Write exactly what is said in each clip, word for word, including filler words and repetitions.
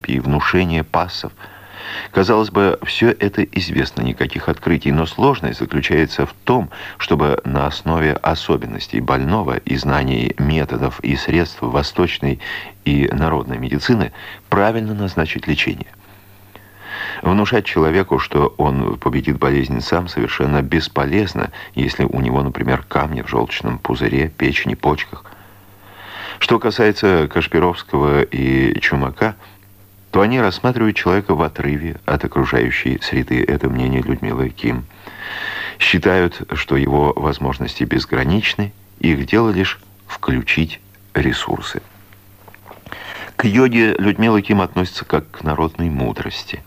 терапии, внушения, пассов. Казалось бы, все это известно, никаких открытий, но сложность заключается в том, чтобы на основе особенностей больного и знаний методов и средств восточной и народной медицины правильно назначить лечение. Внушать человеку, что он победит болезнь сам, совершенно бесполезно, если у него, например, камни в желчном пузыре, печени, почках. Что касается Кашпировского и Чумака, то они рассматривают человека в отрыве от окружающей среды. Это мнение Людмилы Ким. Считают, что его возможности безграничны, их дело лишь включить ресурсы. К йоге Людмила Ким относится как к народной мудрости.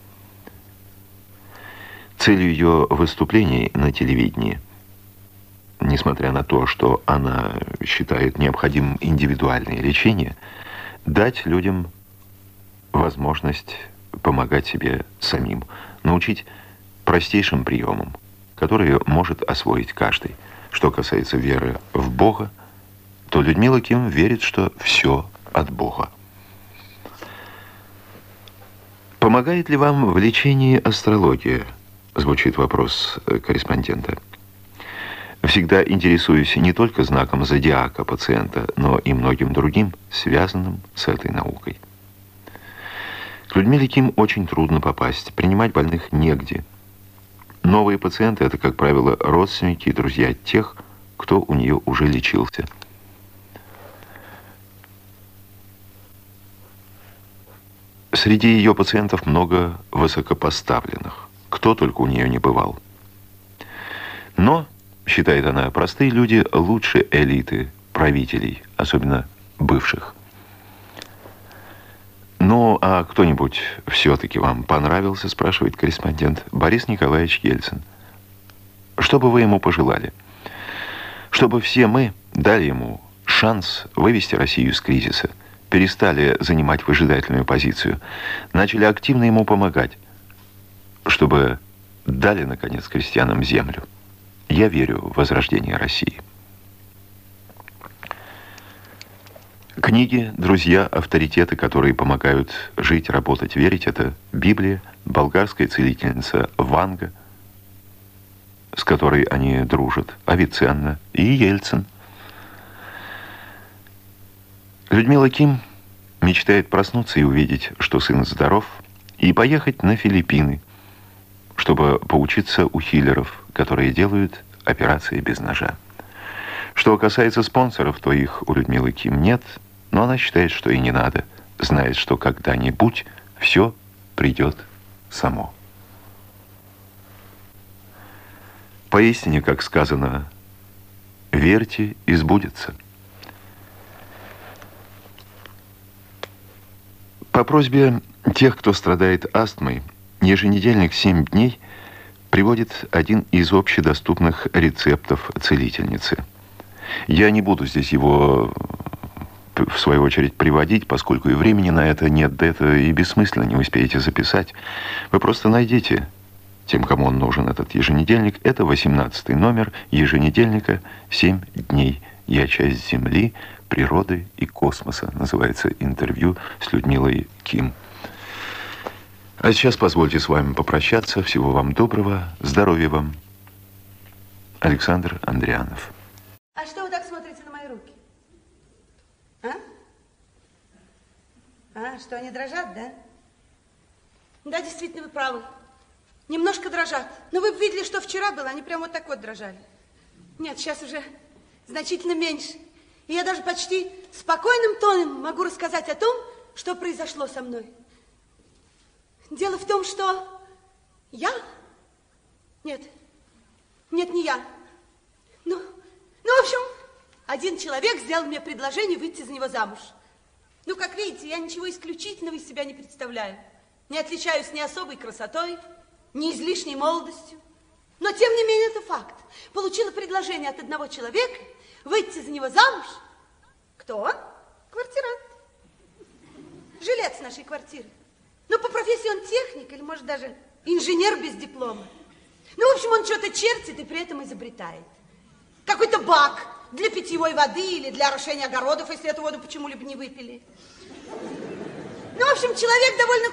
Целью ее выступлений на телевидении, несмотря на то, что она считает необходимым индивидуальное лечение, дать людям возможность помогать себе самим, научить простейшим приемам, которые может освоить каждый. Что касается веры в Бога, то Людмила Ким верит, что все от Бога. Помогает ли вам в лечении астрология? Звучит вопрос корреспондента. Всегда интересуюсь не только знаком зодиака пациента, но и многим другим, связанным с этой наукой. К Людмиле Ким очень трудно попасть, принимать больных негде. Новые пациенты – это, как правило, родственники и друзья тех, кто у нее уже лечился. Среди ее пациентов много высокопоставленных. Кто только у нее не бывал. Но, считает она, простые люди лучше элиты, правителей, особенно бывших. Ну, а кто-нибудь все-таки вам понравился, спрашивает корреспондент. Борис Николаевич Ельцин. Что бы вы ему пожелали? Чтобы все мы дали ему шанс вывести Россию из кризиса, перестали занимать выжидательную позицию, начали активно ему помогать, чтобы дали, наконец, крестьянам землю. Я верю в возрождение России. Книги, друзья, авторитеты, которые помогают жить, работать, верить, это Библия, болгарская целительница Ванга, с которой они дружат, Авиценна и Ельцин. Людмила Ким мечтает проснуться и увидеть, что сын здоров, и поехать на Филиппины, чтобы поучиться у хиллеров, которые делают операции без ножа. Что касается спонсоров, то их у Людмилы Ким нет, но она считает, что и не надо, знает, что когда-нибудь все придет само. Поистине, как сказано, верьте, и сбудется. По просьбе тех, кто страдает астмой, еженедельник семь дней приводит один из общедоступных рецептов целительницы. Я не буду здесь его, в свою очередь, приводить, поскольку и времени на это нет, да это и бессмысленно, не успеете записать. Вы просто найдите, тем, кому он нужен, этот еженедельник. Это восемнадцатый номер еженедельника «семь дней. Я часть Земли, природы и космоса». Называется интервью с Людмилой Ким. А сейчас позвольте с вами попрощаться. Всего вам доброго. Здоровья вам. Александр Андрианов. А что вы так смотрите на мои руки? А? А, что они дрожат, да? Да, действительно, вы правы. Немножко дрожат. Но вы бы видели, что вчера было. Они прям вот так вот дрожали. Нет, сейчас уже значительно меньше. И я даже почти спокойным тоном могу рассказать о том, что произошло со мной. Дело в том, что я... Нет, нет, не я. Ну, ну, в общем, один человек сделал мне предложение выйти за него замуж. Ну, как видите, я ничего исключительного из себя не представляю. Не отличаюсь ни особой красотой, ни излишней молодостью. Но, тем не менее, это факт. Получила предложение от одного человека выйти за него замуж. Кто он? Квартирант. Жилец нашей квартиры. Ну, по профессии он техник, или, может, даже инженер без диплома. Ну, в общем, он что-то чертит и при этом изобретает. Какой-то бак для питьевой воды или для орошения огородов, если эту воду почему-либо не выпили. Ну, в общем, человек довольно